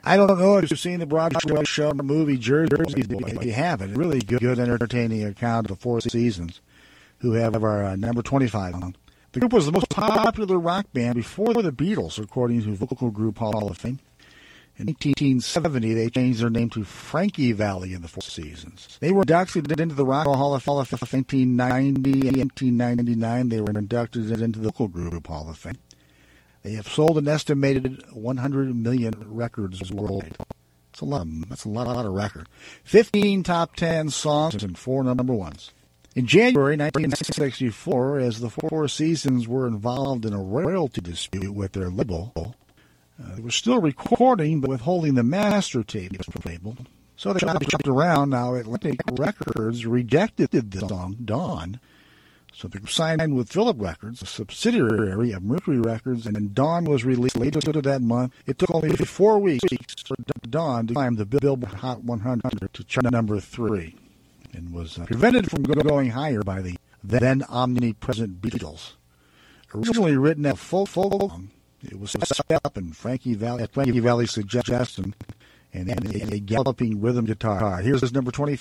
I don't know if you've seen the Broadway show movie Jersey Boys. If you haven't, really good, entertaining account of the Four Seasons, who have our number 25 on. The group was the most popular rock band before the Beatles, according to Vocal Group Hall of Fame. In 1970, they changed their name to Frankie Valli and the Four Seasons. They were inducted into the Rock and Roll Hall of Fame in 1990 and 1999. They were inducted into the Vocal Group Hall of Fame. They have sold an estimated 100 million records worldwide. That's a lot of records. 15 top 10 songs and 4 number ones. In January 1964, as the Four Seasons were involved in a royalty dispute with their label, they were still recording but withholding the master tapes from the label. So they shopped around. Now Atlantic Records rejected the song Dawn. So they signed with Philip Records, a subsidiary of Mercury Records, and Dawn was released later that month. It took only 4 weeks for Dawn to climb the Billboard Hot 100 to chart number 3, and was prevented from going higher by the then omnipresent Beatles. Originally written as folk song, it was set up in Frankie Valli's suggestion and a galloping rhythm guitar. Here's number 25.